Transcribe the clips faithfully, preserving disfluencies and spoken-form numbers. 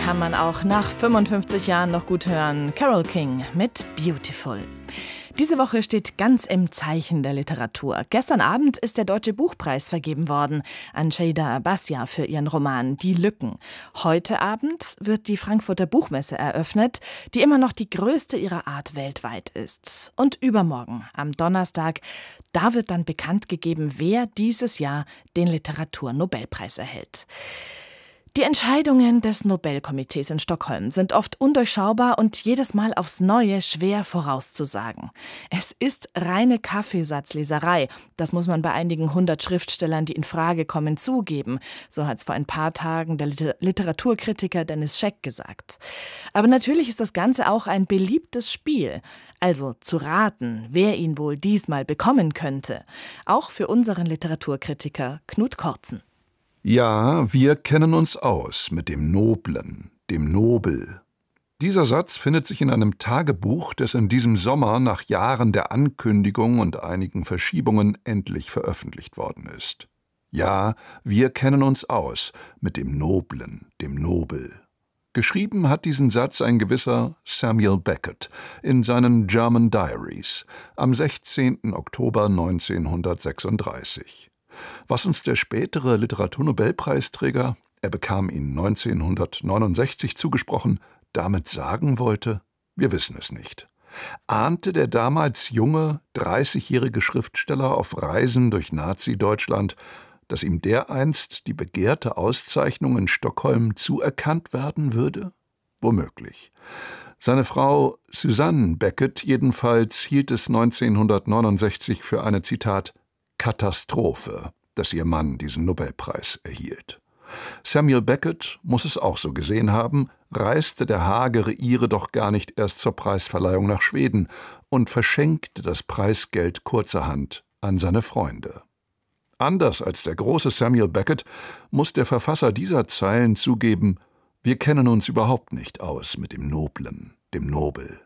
kann man auch nach fünfundfünfzig Jahren noch gut hören. Carole King mit Beautiful. Diese Woche steht ganz im Zeichen der Literatur. Gestern Abend ist der Deutsche Buchpreis vergeben worden an Şeyda Abbasya für ihren Roman Die Lücken. Heute Abend wird die Frankfurter Buchmesse eröffnet, die immer noch die größte ihrer Art weltweit ist. Und übermorgen, am Donnerstag, da wird dann bekannt gegeben, wer dieses Jahr den Literaturnobelpreis erhält. Die Entscheidungen des Nobelkomitees in Stockholm sind oft undurchschaubar und jedes Mal aufs Neue schwer vorauszusagen. Es ist reine Kaffeesatzleserei. Das muss man bei einigen hundert Schriftstellern, die in Frage kommen, zugeben. So hat es vor ein paar Tagen der Liter- Literaturkritiker Dennis Scheck gesagt. Aber natürlich ist das Ganze auch ein beliebtes Spiel. Also zu raten, wer ihn wohl diesmal bekommen könnte. Auch für unseren Literaturkritiker Knut Kortzen. Ja, wir kennen uns aus mit dem Noblen, dem Nobel. Dieser Satz findet sich in einem Tagebuch, das in diesem Sommer nach Jahren der Ankündigung und einigen Verschiebungen endlich veröffentlicht worden ist. Ja, wir kennen uns aus mit dem Noblen, dem Nobel. Geschrieben hat diesen Satz ein gewisser Samuel Beckett in seinen German Diaries am sechzehnten Oktober neunzehnhundertsechsunddreißig. Was uns der spätere Literaturnobelpreisträger, er bekam ihn neunzehnhundertneunundsechzig zugesprochen, damit sagen wollte, wir wissen es nicht. Ahnte der damals junge, dreißigjährige Schriftsteller auf Reisen durch Nazi-Deutschland, dass ihm dereinst die begehrte Auszeichnung in Stockholm zuerkannt werden würde? Womöglich. Seine Frau Susanne Beckett jedenfalls hielt es neunzehnhundertneunundsechzig für eine, Zitat, Katastrophe, dass ihr Mann diesen Nobelpreis erhielt. Samuel Beckett muss es auch so gesehen haben, reiste der hagere Ire doch gar nicht erst zur Preisverleihung nach Schweden und verschenkte das Preisgeld kurzerhand an seine Freunde. Anders als der große Samuel Beckett muss der Verfasser dieser Zeilen zugeben, wir kennen uns überhaupt nicht aus mit dem Noblen, dem Nobel.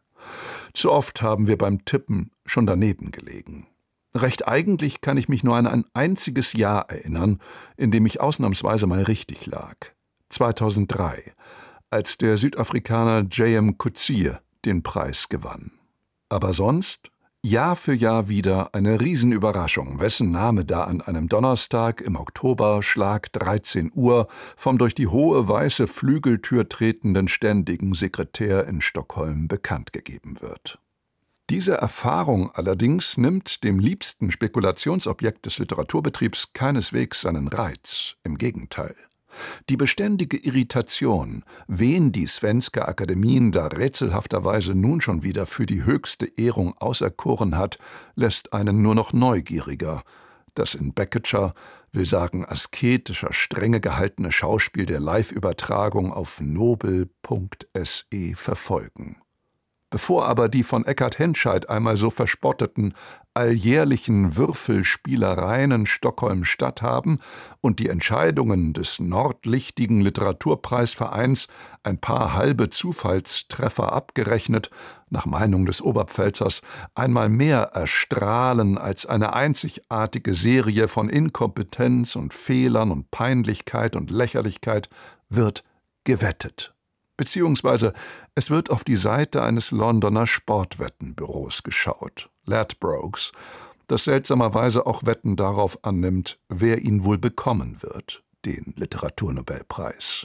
Zu oft haben wir beim Tippen schon daneben gelegen. Recht eigentlich kann ich mich nur an ein einziges Jahr erinnern, in dem ich ausnahmsweise mal richtig lag. zweitausenddrei, als der Südafrikaner J M Coetzee den Preis gewann. Aber sonst Jahr für Jahr wieder eine Riesenüberraschung, wessen Name da an einem Donnerstag im Oktober, Schlag dreizehn Uhr, vom durch die hohe weiße Flügeltür tretenden ständigen Sekretär in Stockholm bekannt gegeben wird. Diese Erfahrung allerdings nimmt dem liebsten Spekulationsobjekt des Literaturbetriebs keineswegs seinen Reiz, im Gegenteil. Die beständige Irritation, wen die Svenska Akademien da rätselhafterweise nun schon wieder für die höchste Ehrung auserkoren hat, lässt einen nur noch neugieriger, das in Beckettscher, will sagen asketischer Strenge gehaltene Schauspiel der Live-Übertragung auf nobel punkt se verfolgen. Bevor aber die von Eckhard Henscheid einmal so verspotteten alljährlichen Würfelspielereien in Stockholm statthaben und die Entscheidungen des nordlichtigen Literaturpreisvereins ein paar halbe Zufallstreffer abgerechnet, nach Meinung des Oberpfälzers, einmal mehr erstrahlen als eine einzigartige Serie von Inkompetenz und Fehlern und Peinlichkeit und Lächerlichkeit, wird gewettet. Beziehungsweise es wird auf die Seite eines Londoner Sportwettenbüros geschaut, Ladbrokes, das seltsamerweise auch Wetten darauf annimmt, wer ihn wohl bekommen wird, den Literaturnobelpreis.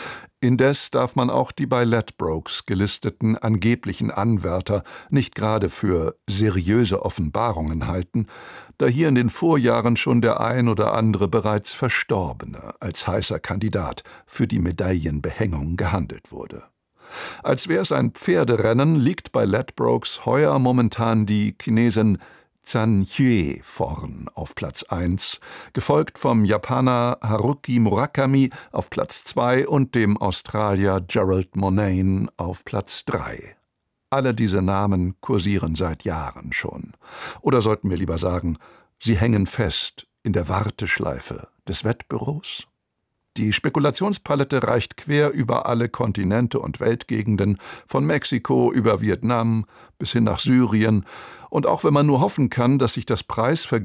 Indes darf man auch die bei Ladbrokes gelisteten angeblichen Anwärter nicht gerade für seriöse Offenbarungen halten, da hier in den Vorjahren schon der ein oder andere bereits Verstorbene als heißer Kandidat für die Medaillenbehängung gehandelt wurde. Als wäre es ein Pferderennen, liegt bei Ladbrokes heuer momentan die Chinesin Zhang Yue vorn auf Platz eins, gefolgt vom Japaner Haruki Murakami auf Platz zwei und dem Australier Gerald Murnane auf Platz drei. Alle diese Namen kursieren seit Jahren schon. Oder sollten wir lieber sagen, sie hängen fest in der Warteschleife des Wettbüros? Die Spekulationspalette reicht quer über alle Kontinente und Weltgegenden, von Mexiko über Vietnam bis hin nach Syrien. Und auch wenn man nur hoffen kann, dass sich das Preisvergeben